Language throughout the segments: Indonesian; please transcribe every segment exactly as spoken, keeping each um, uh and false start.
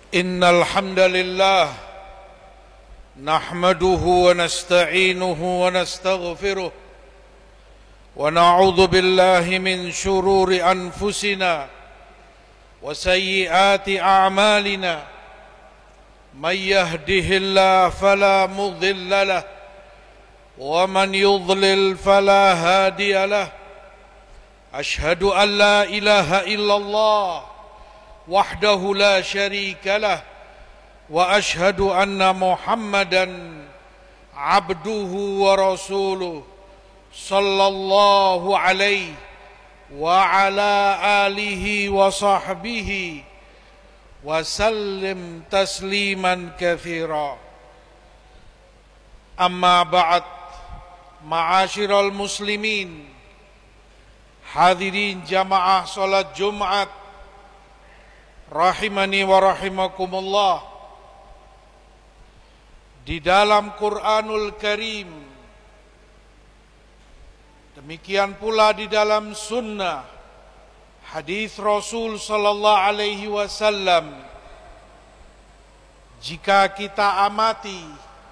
إن الحمد لله نحمده ونستعينه ونستغفره ونعوذ بالله من شرور أنفسنا وسيئات أعمالنا من يهده الله فلا مضل له ومن يضلل فلا هادي له أشهد أن لا إله إلا الله وحده لا شريك له وأشهد أن محمدا عبده ورسوله صلى الله عليه وعلى آله وصحبه وسلم تسليما كثيرا أما بعد معاشر المسلمين hadirin jamaah salat Jumat rahimani wa rahimakumullah. Di dalam Quranul Karim, demikian pula di dalam sunnah hadis Rasul sallallahu alaihi wasallam, jika kita amati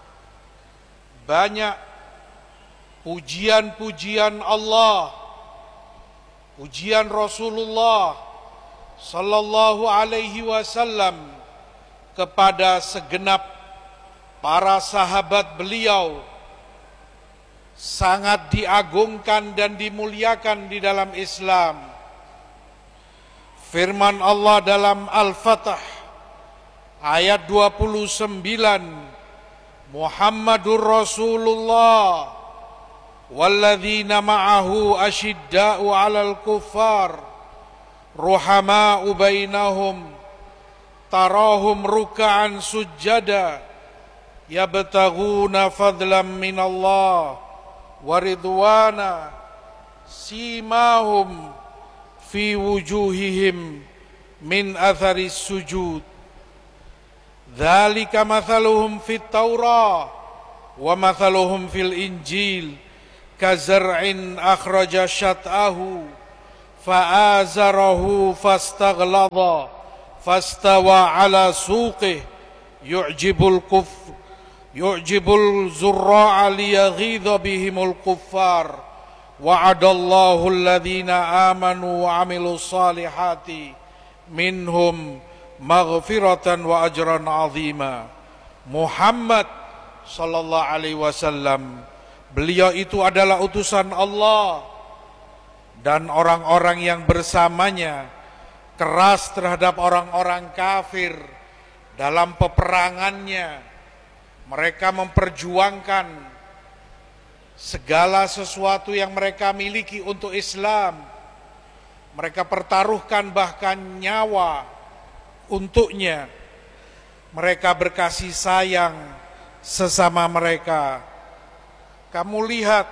banyak pujian-pujian Allah, pujian Rasulullah sallallahu alaihi wasallam kepada segenap para sahabat beliau, sangat diagungkan dan dimuliakan di dalam Islam. Firman Allah dalam Al-Fatah ayat dua puluh sembilan, Muhammadur Rasulullah walladzina ma'ahu asyidda'u 'alal kuffar ruhama'u bainahum tarahum ruk'an sujjada yabtaghuna fadlan minallah wa ridwana simahum fi wujuhihim min atharis sujud dzalika mathaluhum fit taurah wa mathaluhum fil injil kazar'in akhraja syat'ahu fa'azarahu fastaghladha fastawa ala suqih yu'jibul kuf yu'jibul zurra'a liyaghidha bihimul kuffar wa'adallahu alladhina amanu wa 'amilus salihati minhum maghfiratan wa ajran 'azima. Muhammad sallallahu alaihi wasallam, beliau itu adalah utusan Allah, dan orang-orang yang bersamanya keras terhadap orang-orang kafir dalam peperangannya. Mereka memperjuangkan segala sesuatu yang mereka miliki untuk Islam. Mereka pertaruhkan bahkan nyawa untuknya. Mereka berkasih sayang sesama mereka. Kamu lihat,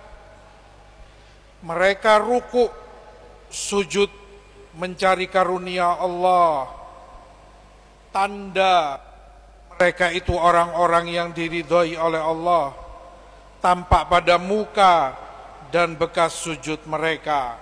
mereka ruku, sujud, mencari karunia Allah. Tanda mereka itu orang-orang yang diridhoi oleh Allah tampak pada muka dan bekas sujud mereka.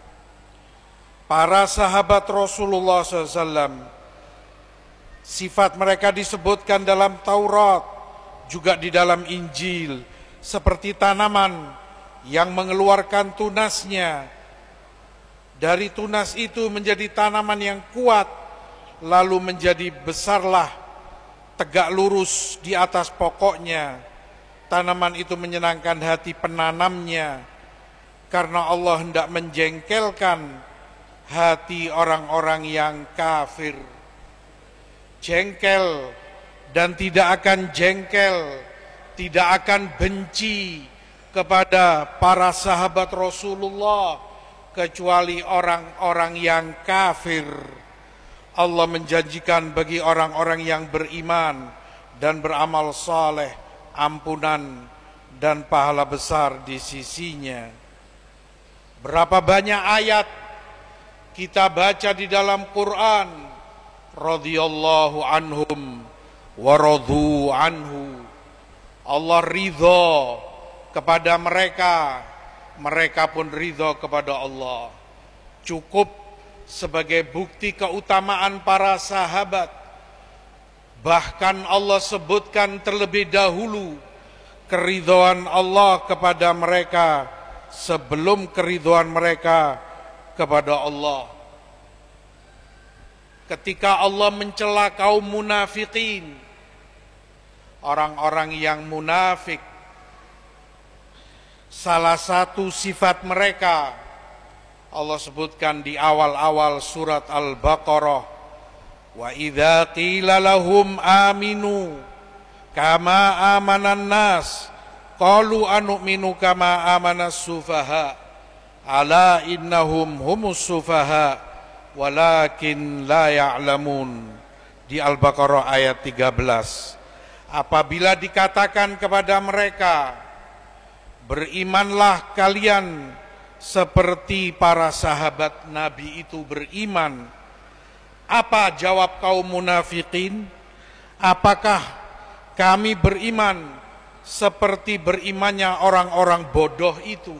Para sahabat Rasulullah shallallahu alaihi wasallam, sifat mereka disebutkan dalam Taurat, juga di dalam Injil, seperti tanaman yang mengeluarkan tunasnya. Dari tunas itu menjadi tanaman yang kuat, lalu menjadi besarlah, tegak lurus di atas pokoknya. Tanaman itu menyenangkan hati penanamnya, karena Allah hendak menjengkelkan hati orang-orang yang kafir. Jengkel dan tidak akan jengkel, tidak akan benci kepada para sahabat Rasulullah kecuali orang-orang yang kafir. Allah menjanjikan bagi orang-orang yang beriman dan beramal saleh ampunan dan pahala besar di sisinya. Berapa banyak ayat kita baca di dalam Quran, radhiyallahu anhum wa radu anhu. Allah ridha kepada mereka, mereka pun ridha kepada Allah. Cukup sebagai bukti keutamaan para sahabat Bahkan Allah sebutkan terlebih dahulu keridhaan Allah kepada mereka sebelum keridhaan mereka kepada Allah. Ketika Allah mencela kaum munafikin, orang-orang yang munafik, salah satu sifat mereka Allah sebutkan di awal-awal surat Al-Baqarah, wa idza qila lahum aminu kama amanan nas qalu anu'minu kama amanas sufaha ala innahum humus sufaha walakin la ya'lamun. Di Al-Baqarah ayat tiga belas. Apabila dikatakan kepada mereka, berimanlah kalian seperti para sahabat Nabi itu beriman. Apa jawab kaum munafikin? Apakah kami beriman seperti berimannya orang-orang bodoh itu?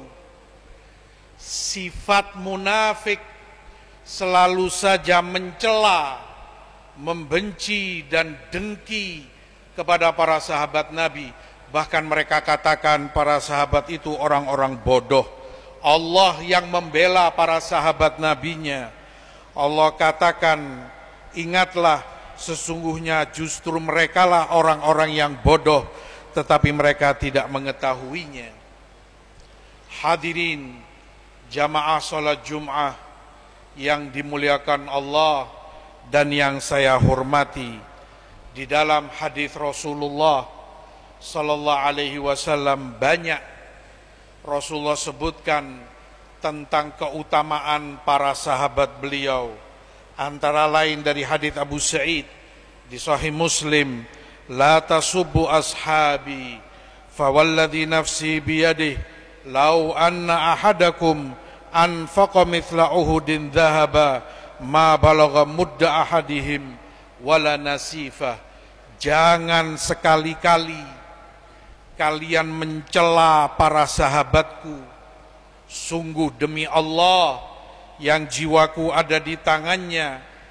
Sifat munafik selalu saja mencela, membenci dan dengki kepada para sahabat Nabi. Bahkan mereka katakan para sahabat itu orang-orang bodoh. Allah yang membela para sahabat Nabinya. Allah katakan, ingatlah sesungguhnya justru merekalah orang-orang yang bodoh, tetapi mereka tidak mengetahuinya. Hadirin jamaah salat Jum'ah yang dimuliakan Allah dan yang saya hormati, di dalam hadis Rasulullah sallallahu alaihi wasallam banyak Rasulullah sebutkan tentang keutamaan para sahabat beliau. Antara lain dari hadis Abu Sa'id di Sahih Muslim, la tasubbu ashabi fawalladhi nafsi biyadih lau anna ahadakum anfaqa mithla uhudin dhahaba ma balagha mudda ahadihim wala nasifah. Jangan sekali-kali kalian mencela para sahabatku. Sungguh demi Allah yang jiwaku ada di tangannya,